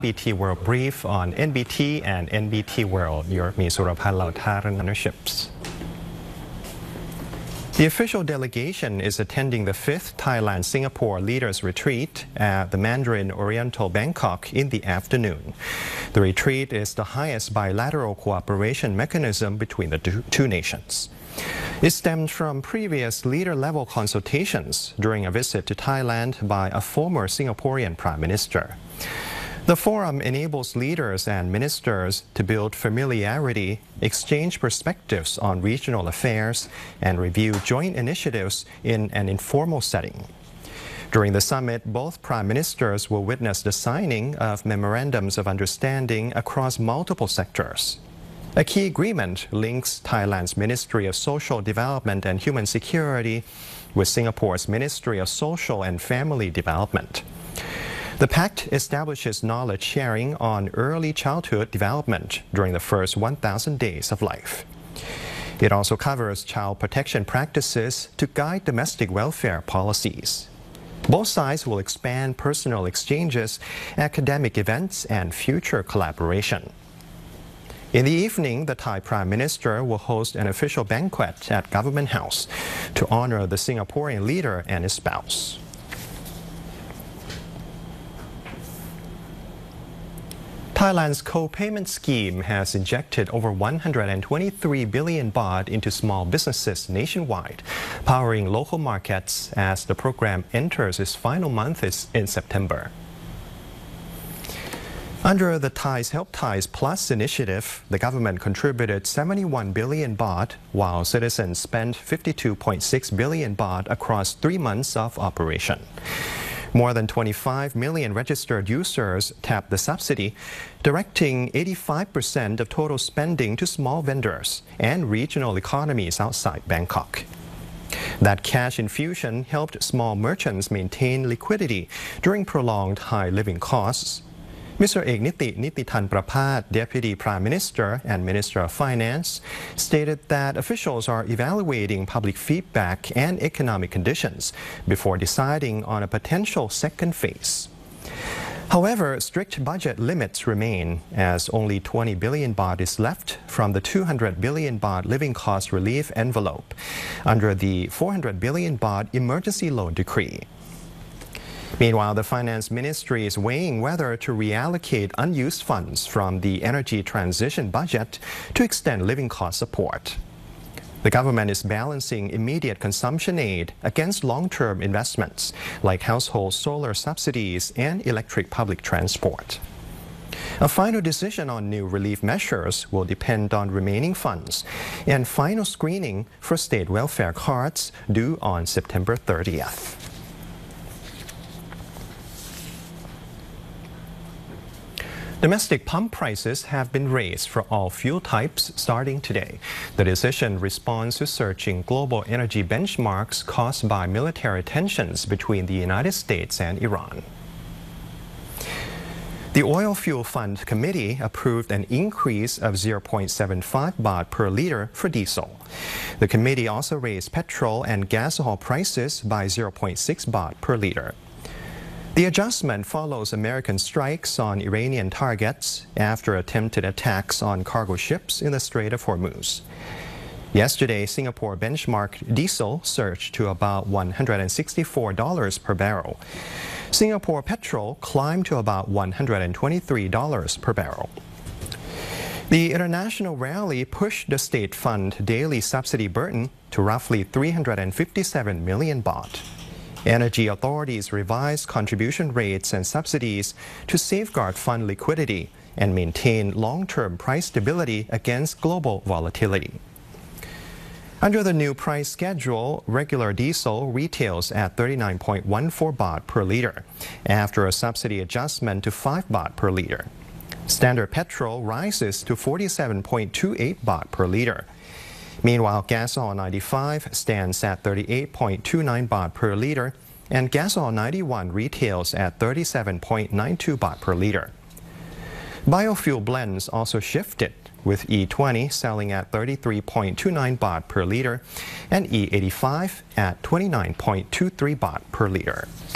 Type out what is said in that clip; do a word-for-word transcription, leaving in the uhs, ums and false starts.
เอ็น บี ที World Brief on เอ็น บี ที and เอ็น บี ที World your มีสุรพันธ์เหล่าทารัน partnerships. The official delegation is attending the fifth Thailand-Singapore Leaders Retreat at the Mandarin Oriental Bangkok in the afternoon. The retreat is the highest bilateral cooperation mechanism between the two nations. It stemmed from previous leader-level consultations during a visit to Thailand by a former Singaporean prime minister. The forum enables leaders and ministers to build familiarity, exchange perspectives on regional affairs, and review joint initiatives in an informal setting. During the summit, both prime ministers will witness the signing of memorandums of understanding across multiple sectors. A key agreement links Thailand's Ministry of Social Development and Human Security with Singapore's Ministry of Social and Family Development. The pact establishes knowledge sharing on early childhood development during the first one thousand days of life. It also covers child protection practices to guide domestic welfare policies. Both sides will expand personal exchanges, academic events, and future collaboration. In the evening, the Thai Prime Minister will host an official banquet at Government House to honor the Singaporean leader and his spouse. Thailand's co-payment scheme has injected over one hundred twenty-three billion baht into small businesses nationwide, powering local markets as the program enters its final month in September. Under the Thais Help Thais Plus initiative, the government contributed seventy-one billion baht, while citizens spent fifty-two point six billion baht across three months of operation. More than twenty-five million registered users tapped the subsidy, directing eighty-five percent of total spending to small vendors and regional economies outside Bangkok. That cash infusion helped small merchants maintain liquidity during prolonged high living costs. Mister Ek Niti Nitithan Prapat, Deputy Prime Minister and Minister of Finance, stated that officials are evaluating public feedback and economic conditions before deciding on a potential second phase. However, strict budget limits remain, as only twenty billion baht is left from the two hundred billion baht living cost relief envelope under the four hundred billion baht emergency loan decree. Meanwhile, the Finance Ministry is weighing whether to reallocate unused funds from the energy transition budget to extend living cost support. The government is balancing immediate consumption aid against long-term investments like household solar subsidies and electric public transport. A final decision on new relief measures will depend on remaining funds and final screening for state welfare cards due on September thirtieth. Domestic pump prices have been raised for all fuel types starting today. The decision responds to surging global energy benchmarks caused by military tensions between the United States and Iran. The Oil Fuel Fund Committee approved an increase of zero point seven five baht per liter for diesel. The committee also raised petrol and gasohol prices by zero point six baht per liter. The adjustment follows American strikes on Iranian targets after attempted attacks on cargo ships in the Strait of Hormuz. Yesterday, Singapore benchmark diesel surged to about one hundred sixty-four dollars per barrel. Singapore petrol climbed to about one hundred twenty-three dollars per barrel. The international rally pushed the state fund daily subsidy burden to roughly three hundred fifty-seven million baht. Energy authorities revised contribution rates and subsidies to safeguard fund liquidity and maintain long-term price stability against global volatility. Under the new price schedule, regular diesel retails at thirty-nine point one four baht per liter, after a subsidy adjustment to five baht per liter. Standard petrol rises to forty-seven point two eight baht per liter. Meanwhile, Gasol ninety-five stands at thirty-eight point two nine baht per liter, and Gasol ninety-one retails at thirty-seven point nine two baht per liter. Biofuel blends also shifted, with E twenty selling at thirty-three point two nine baht per liter and E eighty-five at twenty-nine point two three baht per liter.